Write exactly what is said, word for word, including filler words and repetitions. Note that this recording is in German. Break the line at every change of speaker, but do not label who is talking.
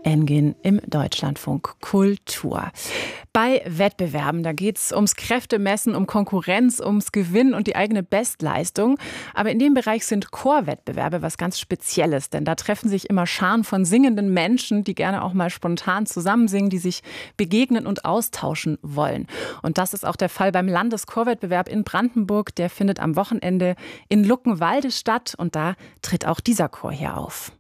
Engin im Deutschlandfunk Kultur. Bei Wettbewerben, da geht es ums Kräftemessen, um Konkurrenz, ums Gewinnen und die eigene Bestleistung. Aber in dem Bereich sind Chorwettbewerbe was ganz Spezielles, denn da treffen sich immer Scharen von singenden Menschen, die gerne auch mal spontan zusammensingen, die sich begegnen und austauschen wollen. Und das ist auch der Fall beim Landeschorwettbewerb in Brandenburg. Der findet am Wochenende in Luckenwalde statt und da tritt auch dieser Chor hier auf.